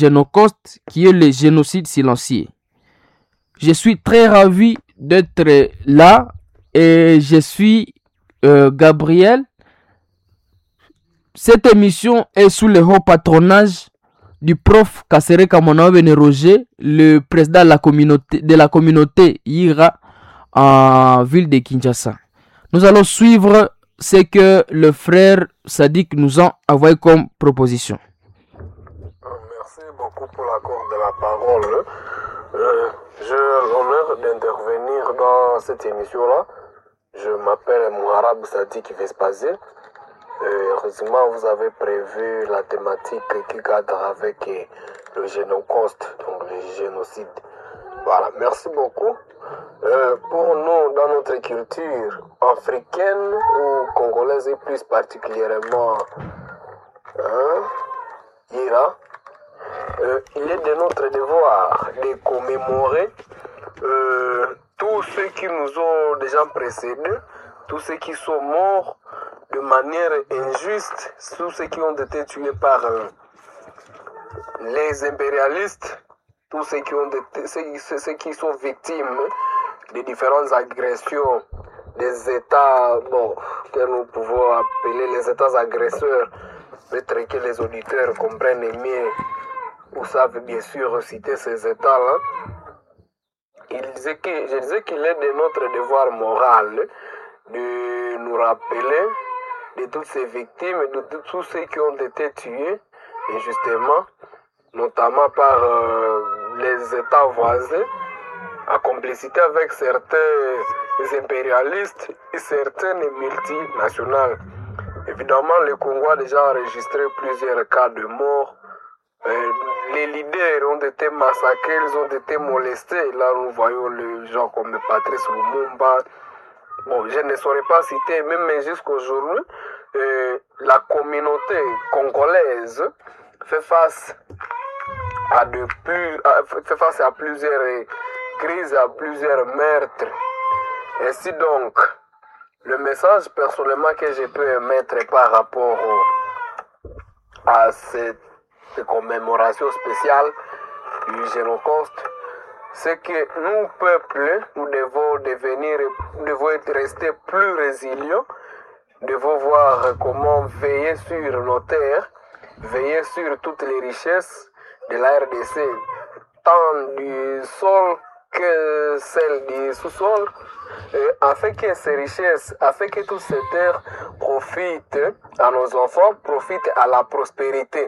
Génocoste, qui est le génocide silencieux. Je suis très ravi d'être là et je suis Gabriel. Cette émission est sous le haut patronage du prof Kasereka Monaobene Roger, le président de la communauté Yira en ville de Kinshasa. Nous allons suivre ce que le frère Sadik nous a envoyé comme proposition. Merci beaucoup pour l'accord de la parole. J'ai l'honneur d'intervenir dans cette émission-là. Je m'appelle Mouharab Sadik Vespasier. Heureusement, vous avez prévu la thématique qui cadre avec le Génocoste, donc le génocide. Voilà, merci beaucoup. Pour nous, dans notre culture africaine ou congolaise et plus particulièrement Ira, il est de notre devoir de commémorer tous ceux qui nous ont déjà précédés, tous ceux qui sont morts de manière injuste, tous ceux qui ont été tués par les impérialistes, tous ceux qui, ceux qui sont victimes des différentes agressions des États que nous pouvons appeler les États agresseurs, peut-être que les auditeurs comprennent mieux ou savent bien sûr citer ces États-là. Je disais qu'il est de notre devoir moral de nous rappeler de toutes ces victimes, de tous ceux qui ont été tués injustement, notamment par les États voisins, en complicité avec certains impérialistes et certaines multinationales. Évidemment, le Congo a déjà enregistré plusieurs cas de mort. Les leaders ont été massacrés, ils ont été molestés. Là, nous voyons les gens comme Patrice Lumumba. Bon, je ne saurais pas citer, même jusqu'aujourd'hui, la communauté congolaise fait face à plusieurs crises, à plusieurs meurtres. Ainsi donc, le message personnellement que je peux émettre par rapport à cette commémoration spéciale du Génocoste, c'est que nous, peuple, nous devons rester plus résilients, devons voir comment veiller sur nos terres, veiller sur toutes les richesses de la RDC, tant du sol que celles du sous-sol, afin que ces richesses, afin que toutes ces terres profitent à nos enfants, profitent à la prospérité.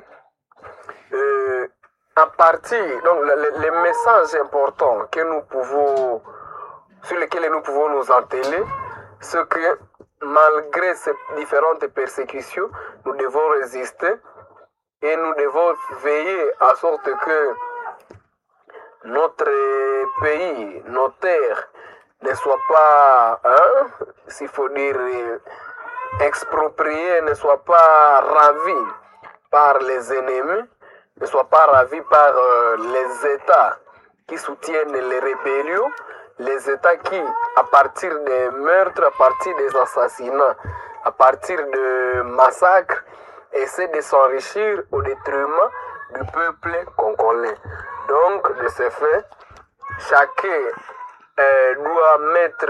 À partir, donc les messages importants sur lesquels nous pouvons nous atteler, c'est que malgré ces différentes persécutions, nous devons résister et nous devons veiller à sorte que notre pays, nos terres, ne soient pas, s'il faut dire, expropriées, ne soient pas ravies par les ennemis, ne soient pas ravis par les États qui soutiennent les rébellions, les États qui, à partir des meurtres, à partir des assassinats, à partir de massacres, essaient de s'enrichir au détriment du peuple congolais. Donc, de ce fait, chacun doit mettre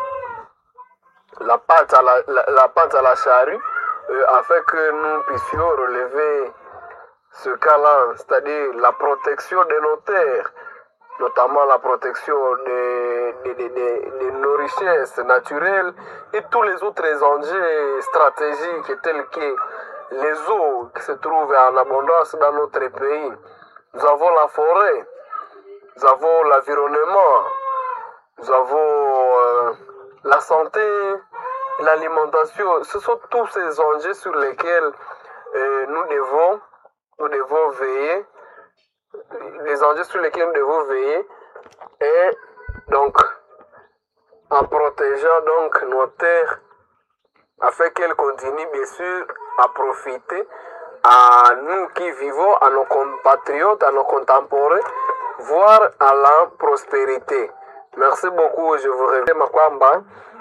la patte à la charrue afin que nous puissions relever ce cas-là, c'est-à-dire la protection de nos terres, notamment la protection de nos richesses naturelles et tous les autres enjeux stratégiques tels que les eaux qui se trouvent en abondance dans notre pays. Nous avons la forêt, nous avons l'environnement, nous avons la santé, l'alimentation. Ce sont tous ces enjeux sur lesquels nous devons veiller, les enjeux sur lesquels nous devons veiller, et donc en protégeant donc nos terres afin qu'elles continuent bien sûr à profiter à nous qui vivons, à nos compatriotes, à nos contemporains, voire à la prospérité. Merci beaucoup, je vous remercie Makwamba.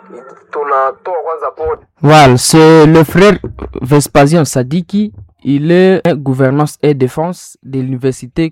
Voilà, c'est le frère Vespasien Sadiki. Il est gouvernance et défense de l'université